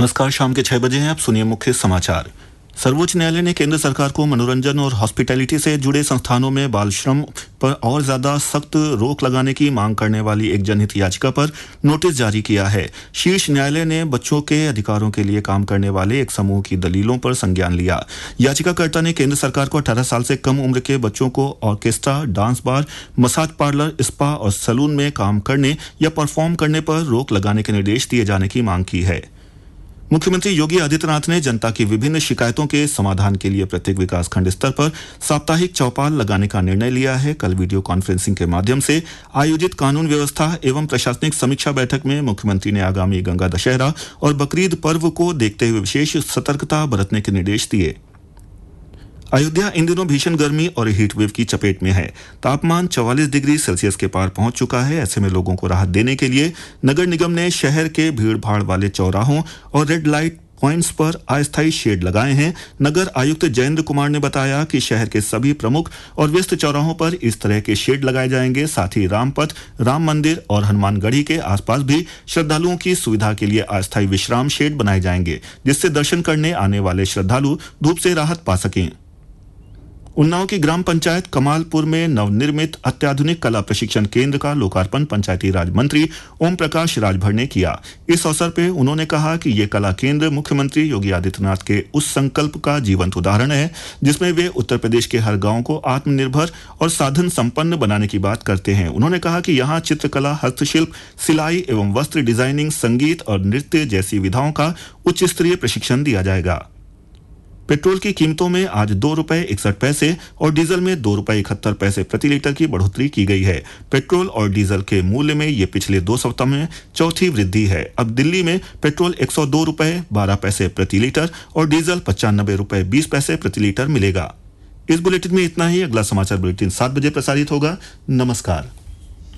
नमस्कार। शाम के 6 बजे हैं। आप सुनिए मुख्य समाचार। सर्वोच्च न्यायालय ने केंद्र सरकार को मनोरंजन और हॉस्पिटैलिटी से जुड़े संस्थानों में बाल श्रम पर और ज्यादा सख्त रोक लगाने की मांग करने वाली एक जनहित याचिका पर नोटिस जारी किया है। शीर्ष न्यायालय ने बच्चों के अधिकारों के लिए काम करने वाले एक समूह की दलीलों पर संज्ञान लिया। याचिकाकर्ता ने केंद्र सरकार को 18 साल से कम उम्र के बच्चों को orchestra, dance bar, massage parlour, spa और सैलून में काम करने या परफॉर्म करने पर रोक लगाने के निर्देश दिए जाने की मांग की है। मुख्यमंत्री योगी आदित्यनाथ ने जनता की विभिन्न शिकायतों के समाधान के लिए प्रत्येक विकासखंड स्तर पर साप्ताहिक चौपाल लगाने का निर्णय लिया है। कल वीडियो कॉन्फ्रेंसिंग के माध्यम से आयोजित कानून व्यवस्था एवं प्रशासनिक समीक्षा बैठक में मुख्यमंत्री ने आगामी गंगा दशहरा और बकरीद पर्व को देखते हुए विशेष सतर्कता बरतने के निर्देश दिए। अयोध्या इन दिनों भीषण गर्मी और हीट वेव की चपेट में है। तापमान 44 डिग्री सेल्सियस के पार पहुंच चुका है। ऐसे में लोगों को राहत देने के लिए नगर निगम ने शहर के भीड़ भाड़ वाले चौराहों और रेड लाइट पॉइंट्स पर अस्थायी शेड लगाए हैं। नगर आयुक्त जयेंद्र कुमार ने बताया कि शहर के सभी प्रमुख और व्यस्त चौराहों पर इस तरह के शेड लगाए जाएंगे। साथ ही रामपथ, राम मंदिर और हनुमानगढ़ी के आसपास भी श्रद्धालुओं की सुविधा के लिए अस्थायी विश्राम शेड बनाए जाएंगे, जिससे दर्शन करने आने वाले श्रद्धालु धूप से राहत पा सकें। उन्नाव की ग्राम पंचायत कमालपुर में नवनिर्मित अत्याधुनिक कला प्रशिक्षण केंद्र का लोकार्पण पंचायती राज मंत्री ओम प्रकाश राजभर ने किया। इस अवसर पर उन्होंने कहा कि ये कला केंद्र मुख्यमंत्री योगी आदित्यनाथ के उस संकल्प का जीवंत उदाहरण है जिसमें वे उत्तर प्रदेश के हर गांव को आत्मनिर्भर और साधन संपन्न बनाने की बात करते हैं। उन्होंने कहा कि यहाँ चित्रकला, हस्तशिल्प, सिलाई एवं वस्त्र डिजाइनिंग, संगीत और नृत्य जैसी विधाओं का उच्च स्तरीय प्रशिक्षण दिया जाएगा। पेट्रोल की कीमतों में आज 2 रुपए 61 पैसे और डीजल में 2 रुपए 71 पैसे प्रति लीटर की बढ़ोतरी की गई है। पेट्रोल और डीजल के मूल्य में ये पिछले 2 सप्ताह में चौथी वृद्धि है। अब दिल्ली में पेट्रोल 102 रुपए 12 पैसे प्रति लीटर और डीजल 95 रुपए 20 पैसे प्रति लीटर मिलेगा। इस बुलेटिन में इतना ही। अगला समाचार बुलेटिन 7 बजे प्रसारित होगा। नमस्कार।